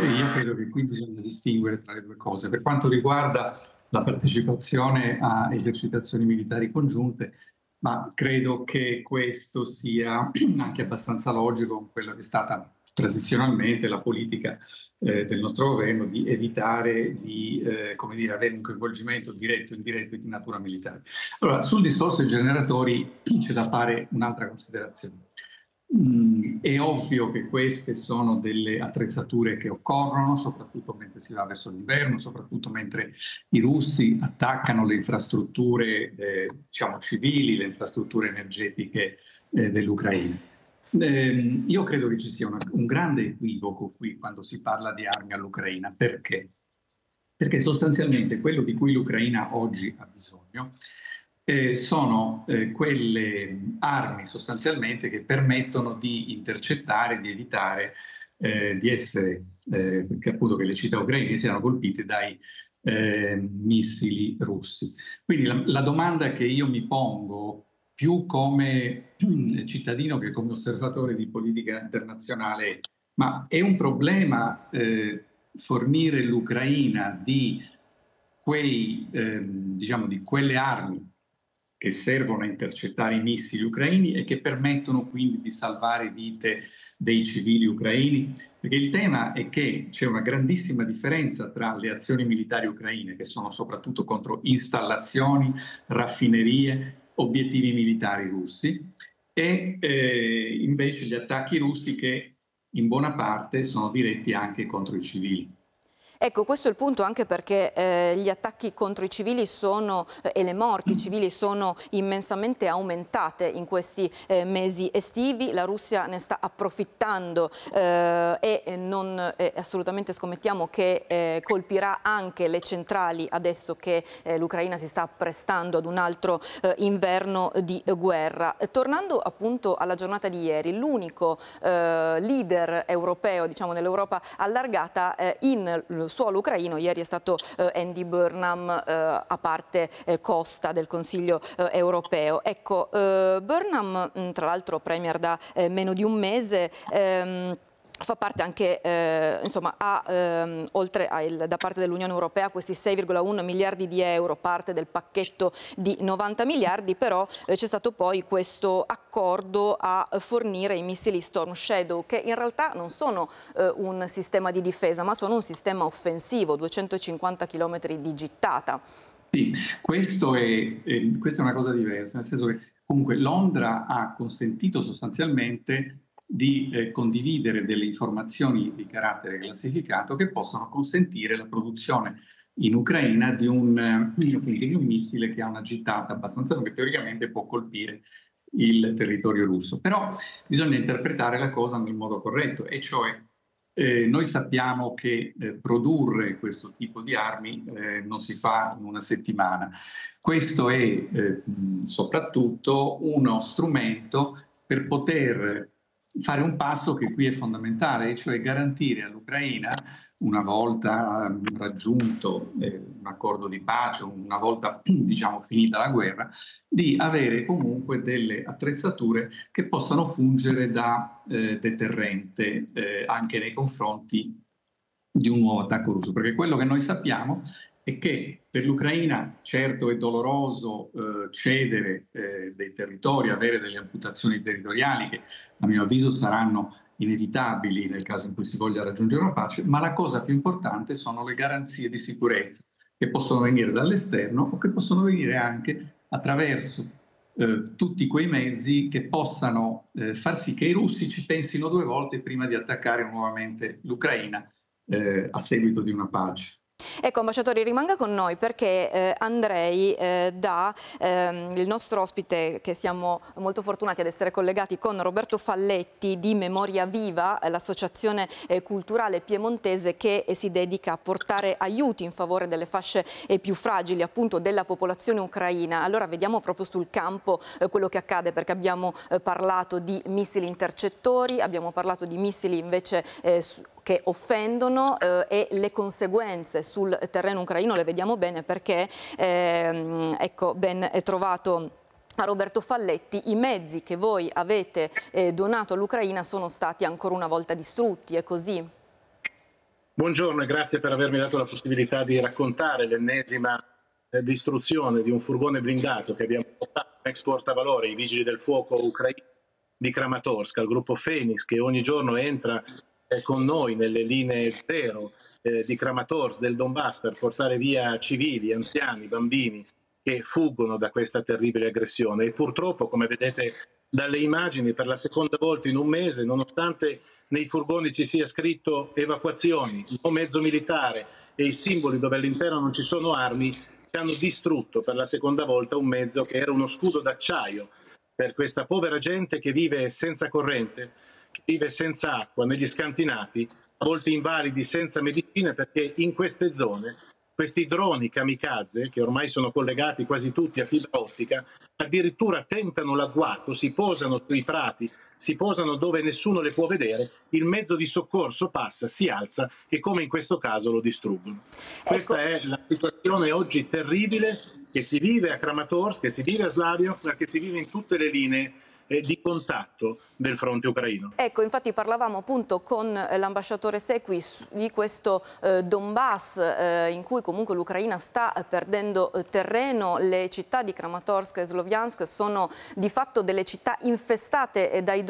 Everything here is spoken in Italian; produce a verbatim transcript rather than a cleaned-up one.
E io credo che qui bisogna distinguere tra le due cose. Per quanto riguarda la partecipazione a esercitazioni militari congiunte, ma credo che questo sia anche abbastanza logico con quella che è stata tradizionalmente la politica eh, del nostro governo di evitare di eh, come dire, avere un coinvolgimento diretto o indiretto di natura militare. Allora, sul discorso dei generatori c'è da fare un'altra considerazione. Mm, è ovvio che queste sono delle attrezzature che occorrono, soprattutto mentre si va verso l'inverno, soprattutto mentre i russi attaccano le infrastrutture eh, diciamo civili, le infrastrutture energetiche eh, dell'Ucraina. Eh, io credo che ci sia una, un grande equivoco qui quando si parla di armi all'Ucraina. Perché? Perché sostanzialmente quello di cui l'Ucraina oggi ha bisogno eh, sono eh, quelle armi sostanzialmente che permettono di intercettare, di evitare eh, di essere, eh, che appunto che le città ucraine siano colpite dai eh, missili russi. Quindi la, la domanda che io mi pongo più come cittadino che come osservatore di politica internazionale è: ma è un problema eh, fornire l'Ucraina di quei, ehm, diciamo, di quelle armi che servono a intercettare i missili ucraini e che permettono quindi di salvare vite dei civili ucraini? Perché il tema è che c'è una grandissima differenza tra le azioni militari ucraine, che sono soprattutto contro installazioni, raffinerie, obiettivi militari russi, e eh, invece gli attacchi russi che in buona parte sono diretti anche contro i civili. Ecco, questo è il punto, anche perché eh, gli attacchi contro i civili sono, eh, e le morti civili sono immensamente aumentate in questi eh, mesi estivi. La Russia ne sta approfittando eh, e non eh, assolutamente scommettiamo che eh, colpirà anche le centrali adesso che eh, l'Ucraina si sta apprestando ad un altro eh, inverno di guerra. Eh, tornando appunto alla giornata di ieri, l'unico eh, leader europeo, diciamo nell'Europa allargata, eh, in suolo ucraino ieri è stato eh, Andy Burnham, eh, a parte eh, Costa del Consiglio eh, europeo. Ecco, eh, Burnham, mh, tra l'altro premier da eh, meno di un mese, ehm, fa parte anche, eh, insomma, ha, ehm, oltre al, da parte dell'Unione Europea questi sei virgola uno miliardi di euro, parte del pacchetto di novanta miliardi, però eh, c'è stato poi questo accordo a fornire i missili Storm Shadow, che in realtà non sono eh, un sistema di difesa, ma sono un sistema offensivo, duecentocinquanta chilometri di gittata. Sì, questo è, eh, questa è una cosa diversa, nel senso che comunque Londra ha consentito sostanzialmente di eh, condividere delle informazioni di carattere classificato che possano consentire la produzione in Ucraina di un, eh, di un missile che ha una gittata abbastanza lunga, che teoricamente può colpire il territorio russo. Però bisogna interpretare la cosa nel modo corretto, e cioè eh, noi sappiamo che eh, produrre questo tipo di armi eh, non si fa in una settimana. Questo è eh, soprattutto uno strumento per poter fare un passo che qui è fondamentale, cioè garantire all'Ucraina, una volta raggiunto eh, un accordo di pace, una volta diciamo finita la guerra, di avere comunque delle attrezzature che possano fungere da eh, deterrente eh, anche nei confronti di un nuovo attacco russo. Perché quello che noi sappiamo è che per l'Ucraina certo è doloroso eh, cedere eh, dei territori, avere delle amputazioni territoriali che a mio avviso saranno inevitabili nel caso in cui si voglia raggiungere una pace, ma la cosa più importante sono le garanzie di sicurezza che possono venire dall'esterno o che possono venire anche attraverso eh, tutti quei mezzi che possano eh, far sì che i russi ci pensino due volte prima di attaccare nuovamente l'Ucraina eh, a seguito di una pace. Ecco, ambasciatore, rimanga con noi perché eh, Andrei eh, da ehm, il nostro ospite, che siamo molto fortunati ad essere collegati con Roberto Falletti di Memoria Viva, l'associazione eh, culturale piemontese che eh, si dedica a portare aiuti in favore delle fasce eh, più fragili, appunto della popolazione ucraina. Allora vediamo proprio sul campo eh, quello che accade, perché abbiamo eh, parlato di missili intercettori, abbiamo parlato di missili invece eh, che offendono eh, e le conseguenze sul terreno ucraino le vediamo bene, perché ehm, ecco, ben trovato a Roberto Falletti, i mezzi che voi avete eh, donato all'Ucraina sono stati ancora una volta distrutti, è così? Buongiorno e grazie per avermi dato la possibilità di raccontare l'ennesima eh, distruzione di un furgone blindato che abbiamo portato ex portavalore, i vigili del fuoco ucraini di Kramatorsk, al gruppo Phoenix, che ogni giorno entra eh, con noi nelle linee zero eh, di Kramatorsk, del Donbass, per portare via civili, anziani, bambini che fuggono da questa terribile aggressione. E purtroppo, come vedete dalle immagini, per la seconda volta in un mese, nonostante nei furgoni ci sia scritto evacuazioni, o mezzo militare e i simboli dove all'interno non ci sono armi, ci hanno distrutto per la seconda volta un mezzo che era uno scudo d'acciaio per questa povera gente che vive senza corrente, che vive senza acqua, negli scantinati, a volte invalidi, senza medicine, perché in queste zone questi droni kamikaze, che ormai sono collegati quasi tutti a fibra ottica, addirittura tentano l'agguato, si posano sui prati, si posano dove nessuno le può vedere, il mezzo di soccorso passa, si alza e, come in questo caso, lo distruggono. Ecco. Questa è la situazione oggi terribile che si vive a Kramatorsk, che si vive a Slaviansk, ma che si vive in tutte le linee eh, di contatto del fronte ucraino. Ecco, infatti parlavamo appunto con l'ambasciatore Sequi di questo eh, Donbass eh, in cui comunque l'Ucraina sta perdendo eh, terreno. Le città di Kramatorsk e Sloviansk sono di fatto delle città infestate dai